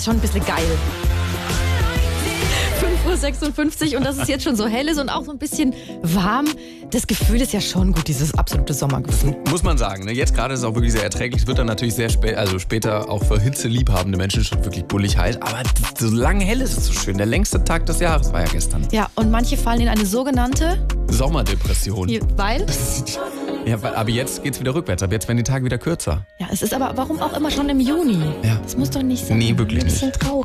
schon ein bisschen geil. 5:56 Uhr und dass es jetzt schon so hell ist und auch so ein bisschen warm. Das Gefühl ist ja schon gut, dieses absolute Sommergefühl. Muss man sagen, ne? Jetzt gerade ist es auch wirklich sehr erträglich. Es wird dann natürlich sehr spät, also später auch für hitzeliebhabende Menschen schon wirklich bullig heiß. Aber so lange hell ist es so schön. Der längste Tag des Jahres war ja gestern. Ja, und manche fallen in eine sogenannte... Sommerdepression. Weil? Ja, aber jetzt geht's wieder rückwärts. Aber jetzt werden die Tage wieder kürzer. Ja, es ist aber warum auch immer schon im Juni. Ja. Das muss doch nicht sein. Nee, wirklich Ein bisschen nicht. traurig.